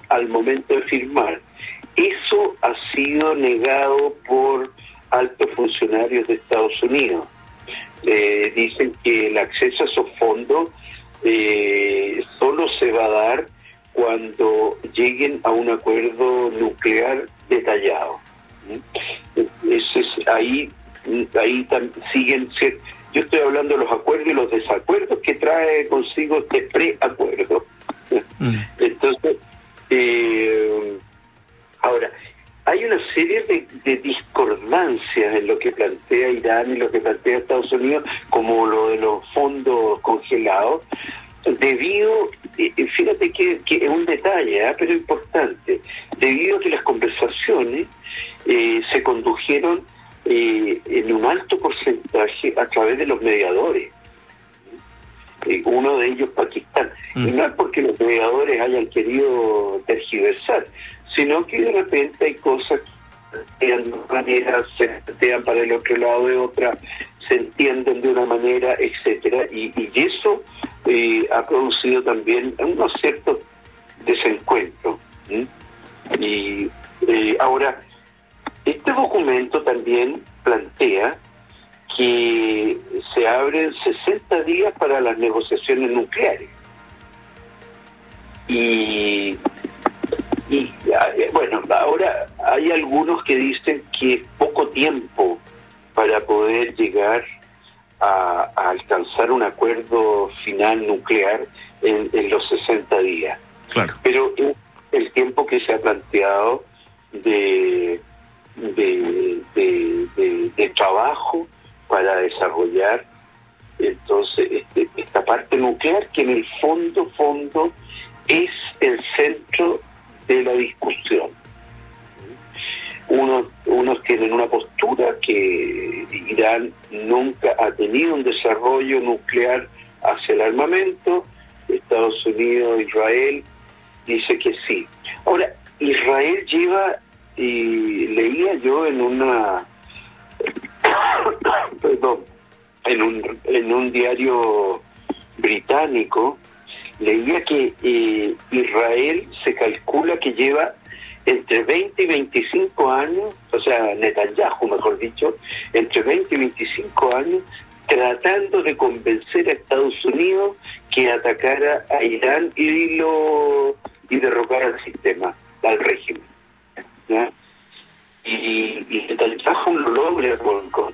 al momento de firmar. Eso ha sido negado por altos funcionarios de Estados Unidos. Dicen que el acceso a esos fondos solo se va a dar cuando lleguen a un acuerdo nuclear detallado. Ahí siguen. Yo estoy hablando de los acuerdos y los desacuerdos que trae consigo este preacuerdo. Entonces, ahora, hay una serie de discordancias en lo que plantea Irán y lo que plantea Estados Unidos, como lo de los fondos congelados, debido, fíjate que es un detalle, pero importante, debido a que las conversaciones se condujeron en un alto porcentaje a través de los mediadores. Uno de ellos Pakistán. Y no es porque los mediadores hayan querido tergiversar, sino que de repente hay cosas que de una manera se plantean para el otro lado de otra, se entienden de una manera, etcétera, y eso ha producido también unos ciertos desencuentros. Y ahora, este documento también plantea que se abren 60 días para las negociaciones nucleares. Y bueno, ahora hay algunos que dicen que es poco tiempo para poder llegar a alcanzar un acuerdo final nuclear en los 60 días. Claro. Pero el tiempo que se ha planteado de trabajo para desarrollar entonces esta parte nuclear, que en el fondo es el centro de la discusión. Unos tienen una postura que Irán nunca ha tenido un desarrollo nuclear hacia el armamento. Estados Unidos, Israel dice que sí. Ahora, Israel lleva, leía yo en una en un diario británico, leía que Israel se calcula que lleva entre 20 y 25 años, o sea, Netanyahu, mejor dicho, entre 20 y 25 años, tratando de convencer a Estados Unidos que atacara a Irán y derrocara al sistema, al régimen. ¿Ya? Y Netanyahu lo logra con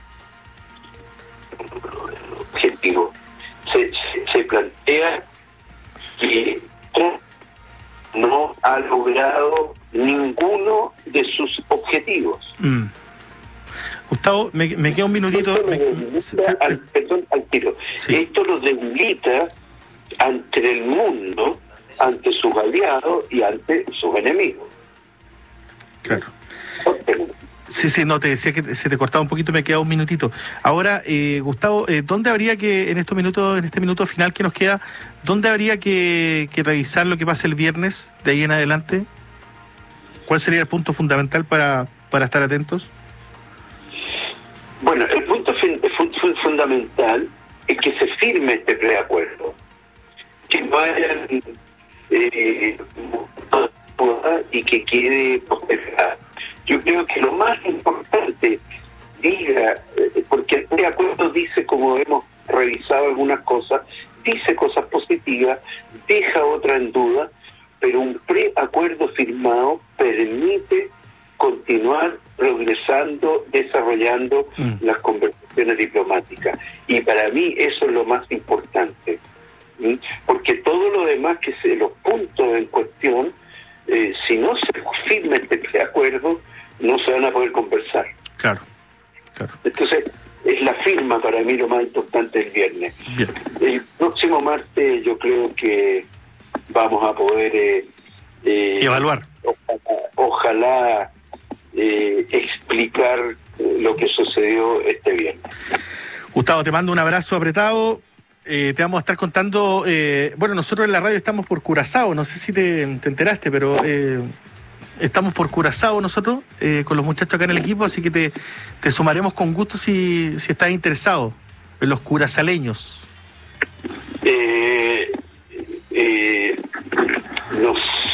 objetivo. Se plantea que no ha logrado ninguno de sus objetivos. Gustavo, me queda un minutito. Perdón, al tiro. Sí. Esto lo debilita ante el mundo, ante sus aliados y ante sus enemigos. Claro. Sí, no, te decía que se te cortaba un poquito, me queda un minutito. Ahora, Gustavo, ¿dónde habría que, en este minuto final que nos queda, dónde habría que revisar lo que pase el viernes de ahí en adelante? ¿Cuál sería el punto fundamental para estar atentos? Bueno, el punto fundamental es que se firme este preacuerdo, que no haya y que quede postergado. Yo creo que lo más importante, porque el preacuerdo dice, como hemos revisado algunas cosas, dice cosas positivas, deja otra en duda, pero un preacuerdo firmado permite continuar progresando, desarrollando las conversaciones diplomáticas. Y para mí eso es lo más importante, porque todo lo demás, los puntos en cuestión, si no se firma este preacuerdo, no se van a poder conversar. Claro. Entonces, es la firma para mí lo más importante el viernes. Bien. El próximo martes yo creo que vamos a poder evaluar. Ojalá explicar lo que sucedió este viernes. Gustavo, te mando un abrazo apretado. Te vamos a estar contando, bueno, nosotros en la radio estamos por Curazao, no sé si te enteraste, pero estamos por Curazao nosotros, con los muchachos acá en el equipo, así que te sumaremos con gusto si estás interesado en los curazaleños. No